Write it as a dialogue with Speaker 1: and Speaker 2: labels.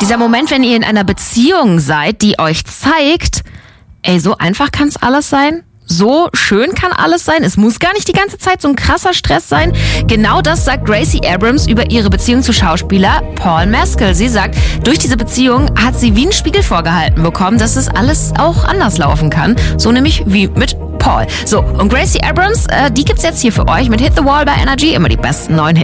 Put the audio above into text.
Speaker 1: Dieser Moment, wenn ihr in einer Beziehung seid, die euch zeigt, ey, so einfach kann's alles sein. So schön kann alles sein. Es muss gar nicht die ganze Zeit so ein krasser Stress sein. Genau das sagt Gracie Abrams über ihre Beziehung zu Schauspieler Paul Mescal. Sie sagt, durch diese Beziehung hat sie wie ein Spiegel vorgehalten bekommen, dass es alles auch anders laufen kann. So nämlich wie mit Paul. So, und Gracie Abrams, die gibt's jetzt hier für euch mit Hit the Wall bei Energy. Immer die besten neuen Hits.